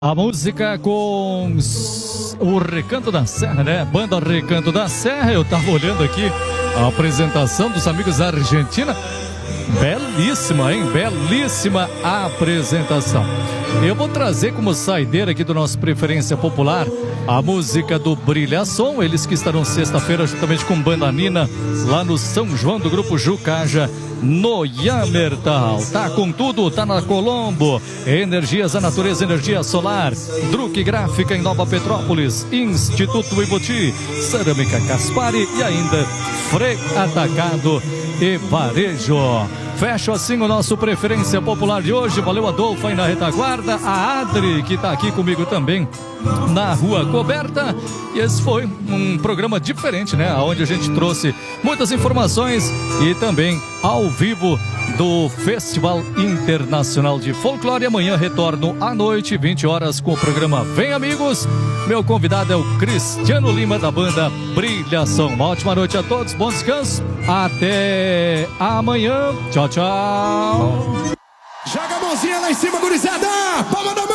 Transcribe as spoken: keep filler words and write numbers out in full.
A música com o Recanto da Serra, né? Banda Recanto da Serra. Eu tava olhando aqui a apresentação dos amigos da Argentina. Belíssima, hein? Belíssima apresentação. Eu vou trazer como saideira aqui do nosso Preferência Popular a música do Brilhação. Eles que estarão sexta-feira juntamente com Banda Nina lá no São João do Grupo Jucaja, no Yamertal. Tá com tudo, tá na Colombo. Energias da Natureza, energia solar. Druck Gráfica em Nova Petrópolis. Instituto Iboti, Cerâmica Caspari e ainda Frei Atacado e Varejo. Fecha assim o nosso Preferência Popular de hoje. Valeu, Adolfo, aí na retaguarda. A Adri, que está aqui comigo também na Rua Coberta. E esse foi um programa diferente, né? Onde a gente trouxe muitas informações e também ao vivo do Festival Internacional de Folclore. Amanhã retorno à noite, vinte horas, com o programa Vem Amigos. Meu convidado é o Cristiano Lima, da banda Brilhação. Uma ótima noite a todos, bom descanso. Até amanhã. Tchau, tchau. Joga a mãozinha lá em cima, gurizada! Palma da mão!